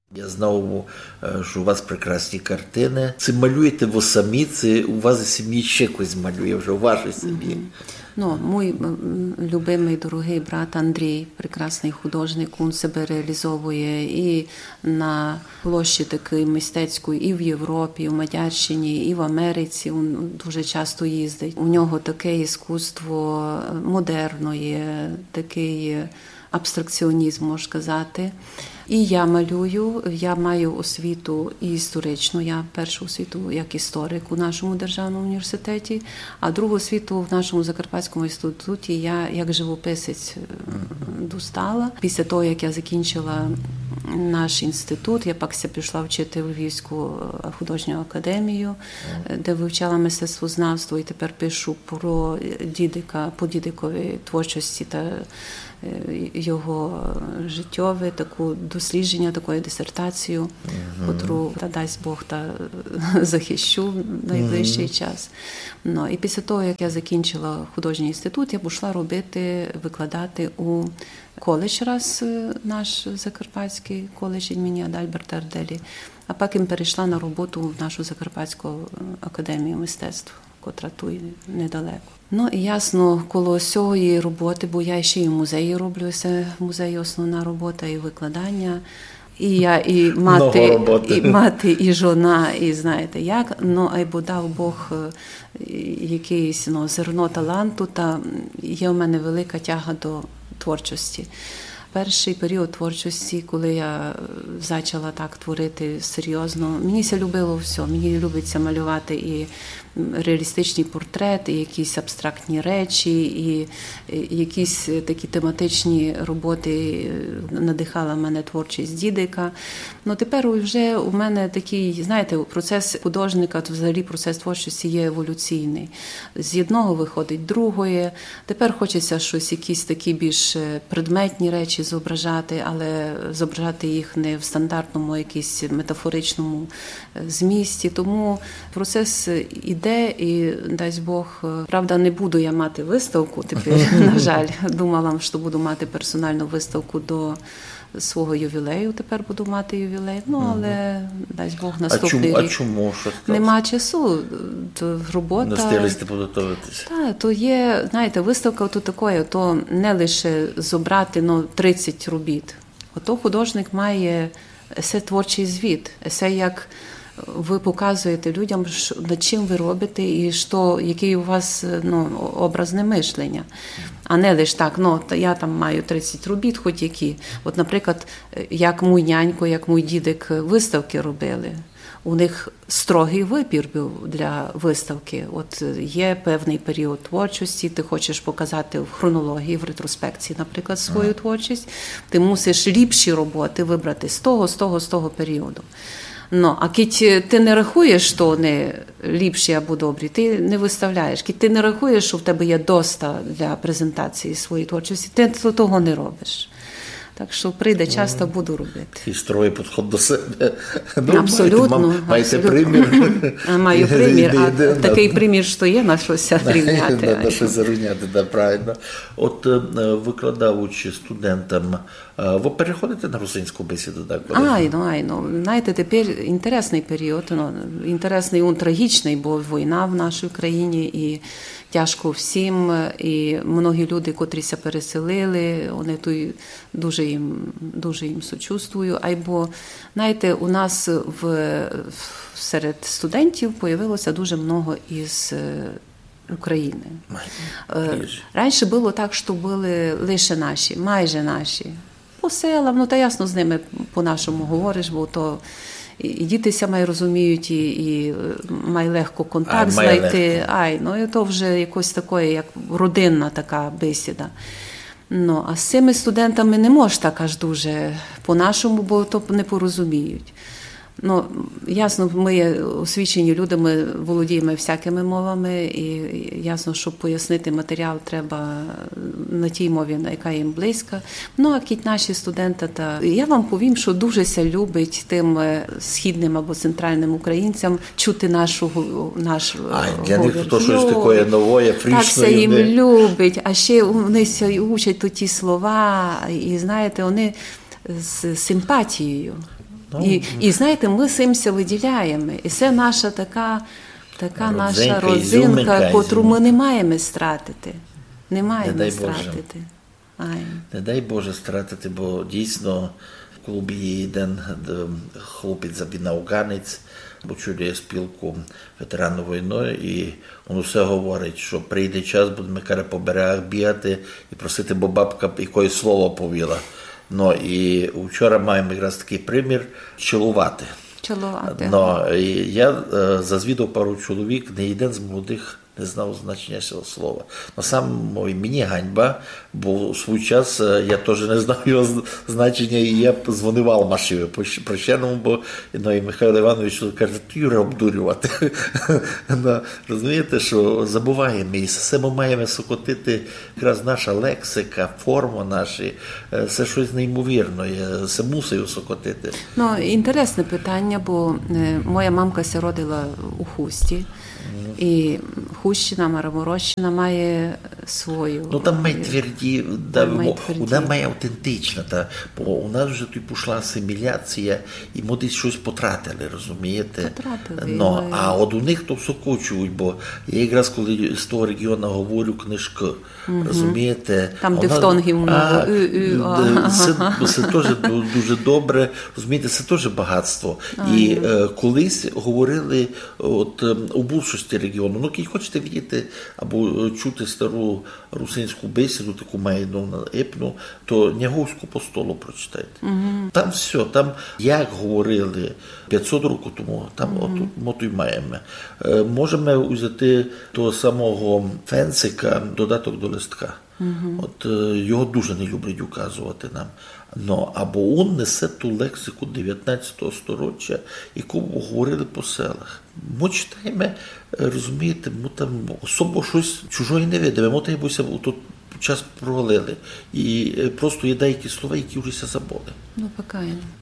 Я знав, що у вас прекрасні картини. Це малюєте ви самі, це у вас в сім'ї ще хтось малює, вже у вашій сім'ї. Мій любимий, дорогий брат Андрій, прекрасний художник, він себе реалізовує і на площі такої мистецької, і в Європі, і в Мадярщині, і в Америці. Він дуже часто їздить. У нього таке іскусство модерне, такий абстракціонізм, можна сказати. І я малюю, я маю освіту і історичну, я першу освіту як історик у нашому державному університеті, а другу освіту в нашому Закарпатському інституті я як живописець достала. Після того, як я закінчила наш інститут, я пакся пішла вчити в Львівську художню академію, де вивчала мистецтвознавство, і тепер пишу про дідика, по дідиковій творчості та його життєве, таку дослідження, таку дисертацію, котру, дасть Бог, захищу в найближчий час. І після того, як я закінчила художній інститут, я пішла викладати у коледж раз, наш Закарпатський коледж імені Адальберта Арделі, а потім перейшла на роботу в нашу Закарпатську академію мистецтв, котра тут недалеко. І ясно, коло цієї роботи, бо я ще і в музеї роблю, це в музеї основна робота і викладання, і я і мати, і жона, і знаєте як, або дав Бог якийсь зерно таланту, та є в мене велика тяга до творчості. Перший період творчості, коли я почала так творити серйозно, мені це любило все. Мені любиться малювати і реалістичні портрети, і якісь абстрактні речі, і якісь такі тематичні роботи надихала мене творчість дідика. Тепер вже у мене такий, знаєте, процес художника, то взагалі процес творчості є еволюційний. З одного виходить другое. Тепер хочеться щось, якісь такі більш предметні речі зображати, але зображати їх не в стандартному, якійсь метафоричному змісті. Тому процес іде і, дасть Бог, правда, не буду я мати виставку тепер, на жаль. Думала, що буду мати персональну виставку до свого ювілею, тепер буду мати ювілей, але, дасть Бог, наступний рік. А чому? Нема часу, то робота. Не встиглися підготуватися. Так, то є, знаєте, виставка то таке, то не лише зобрати 30 робіт. Ото художник має есе творчий звіт, есе як ви показуєте людям, над чим ви робите і який у вас образне мишлення. А не лише так, я там маю 30 робіт, хоч які. От, наприклад, як мій нянько, як мій дідик виставки робили. У них строгий вибір був для виставки. От є певний період творчості, ти хочеш показати в хронології, в ретроспекції, наприклад, свою творчість. Ти мусиш ліпші роботи вибрати з того періоду. А коли ти не рахуєш, що вони ліпші або добрі, ти не виставляєш. Коли ти не рахуєш, що в тебе є доста для презентації своєї творчості, ти того не робиш. Так що прийде час, то буду робити. І строгий підход до себе. Абсолютно. Маєте примір? Маю примір, а такий примір, що є, на щось рівняти. На щось зарівняти, правильно. От викладаючи студентам, ви переходите на русинську бесіду, так? Знаєте, тепер інтересний період, інтересний, трагічний, бо війна в нашій країні і тяжко всім, і многі люди, котріся переселили, вони тут дуже їм сочувствую. Або, знаєте, у нас серед студентів появилося дуже много із України. Раніше було так, що були лише наші, майже наші. По селам, та ясно з ними по-нашому говориш, бо то і діти май розуміють, і май легко контакт знайти. І то вже якось таке, як родинна така бесіда. А з цими студентами не можеш так аж дуже по-нашому, бо то не порозуміють. Ясно, ми є освічені люди, ми володіємо всякими мовами, і ясно, щоб пояснити матеріал, треба на тій мові, яка їм близька. А кіть наші студенти, я вам повім, що дуже ся любить тим східним або центральним українцям чути наш для них то щось таке нове, фрішне. Так се їм любить, а ще вони учать ті слова, і знаєте, вони з симпатією. І знаєте, ми цимся виділяємо. І це наша така наша родзинка, ізюминка, котру ми не маємо стратити. Не маємо дай Боже. стратити. Не дай Боже стратити, бо дійсно в клубі є один хлопець забінауганець, бо очолює спілку ветеранів війни, і він усе говорить, що прийде час, будемо по берегах бігати і просити, бо бабка якоїсь слово повіла. Ну, і вчора маємо якраз такий примір чилувати. Ну, і я зазвідав пару чоловік, не один з молодих не знав значення цього слова. Но сам мені ганьба, бо у свій час я теж не знав його значення, і я дзвонив Алмашеві прощеному, бо і Михайло Іванович каже, ти Юра обдурювати. Розумієте, що забуваємо, і все ми маємо сокотити якраз наша лексика, форма наші, це щось неймовірне, це мусив сокотити. Ну, інтересне питання, бо моя мамка ся родила у Хусті, і Хущина, Мараморощина має свою. Ну там має тверді, вона має автентична, бо у нас вже тут пішла асиміляція, і ми десь щось потратили, розумієте? Потратили. А от у них то сокочують, бо я якраз коли з того регіону говорю книжки, розумієте? Там дифтонгів много. Це теж дуже добре, розумієте, це теж багатство. І колись говорили от у більшості регіону, ну, коли хочете видіти або чути стару русинську бесіду, таку майну на епну, то Няговську по столу прочитайте. Там все, там як говорили 500 років тому, там от і маємо. Можемо взяти того самого Фенцика, додаток до листка. От його дуже не люблять указувати нам. Або він несе ту лексику 19 століття, яку говорили по селах. Ми читаємо, розумієте, ми там особо щось чужої не видимо. Ми там у той час провалили. І просто є деякі слова, які вже забули. Ну, покаяння.